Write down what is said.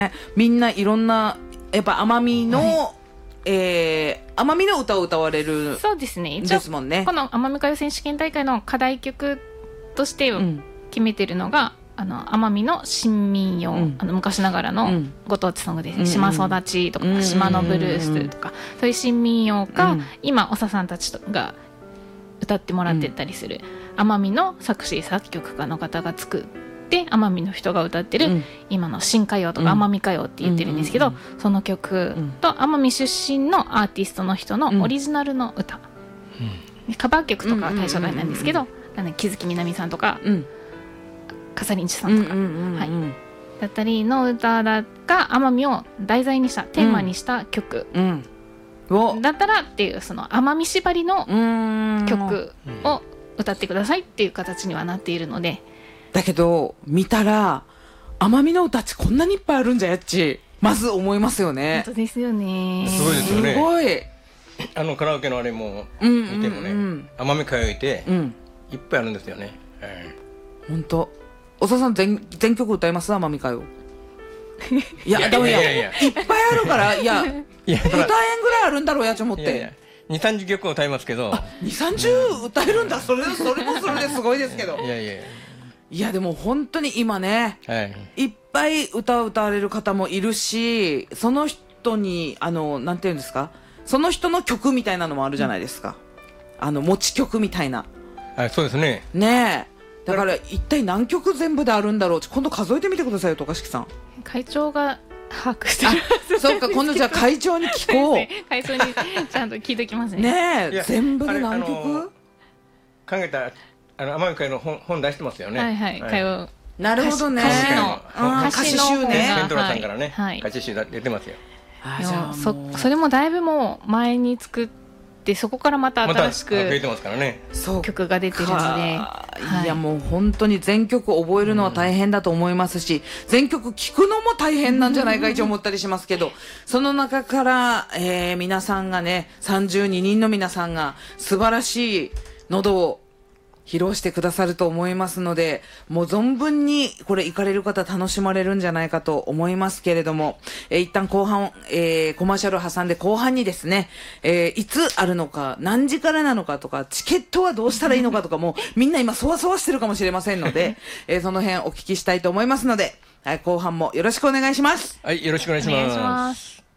みんないろんなやっぱ奄美の、奄美の歌を歌われるそうですね。一応ですもんね。 この奄美歌謡選手権大会の課題曲として決めてるのが、奄美の新民謡、昔ながらのご当地ソングですね、島育ちとか、島のブルースとか、そういう新民謡か、今おささんたちが歌ってもらってたりする、奄美の作詞作曲家の方が作って奄美の人が歌ってる、今の新歌謡とか奄美歌謡って言ってるんですけど、その曲と奄美出身のアーティストの人のオリジナルの歌、カバー曲とかは対象外なんですけど、木月みなみさんとか、笠林さんとか、だったりの歌が奄美を題材にしたテーマにした曲、だったらっていう、その奄美縛りの曲を歌ってくださいっていう形にはなっているので。 だけど見たら奄美の歌ってこんなにいっぱいあるんじゃやっちまず思いますよね。 本当ですよね。 すごいですよね。 すごい。 カラオケのあれも見てもね、奄美歌謡いていっぱいあるんですよね。 本当。おささん全曲歌います奄美歌謡。いや、ダメや。いっぱいあるから、いや、歌えんぐらいあるんだろうやと思って。 2、30曲歌いますけど。 2、30歌えるんだ。それもそれですごいですけど。いや、でも本当に今ね、いっぱい歌われる方もいるし、その人に、なんていうんですか、その人の曲みたいなのもあるじゃないですか。持ち曲みたいな。 そうですね。 ねえ。だから一体何曲全部であるんだろう。今度数えてみてくださいよ、渡嘉敷さん。 会長が把握してる。 そうか、今度じゃあ会長に聞こう。 会長にちゃんと聞いておきますね。 ねえ、全部で何曲？ 考えた奄美歌謡の本出してますよね。 歌謡。 なるほどね。 歌詞集ね。 セントラさんからね、歌詞集出てますよ。 それもだいぶもう前に作って、そこからまた新しく曲が出てるので、 いやもう本当に全曲覚えるのは大変だと思いますし、全曲聴くのも大変なんじゃないかと思ったりしますけど、その中から、皆さんがね、32人の皆さんが素晴らしい喉を披露してくださると思いますので、もう存分にこれ行かれる方楽しまれるんじゃないかと思いますけれども、一旦後半、コマーシャルを挟んで後半にですね、いつあるのか、何時からなのかとか、チケットはどうしたらいいのかとかもみんな今そわそわしてるかもしれませんので、その辺お聞きしたいと思いますので、後半もよろしくお願いします。 はい、よろしくお願いします。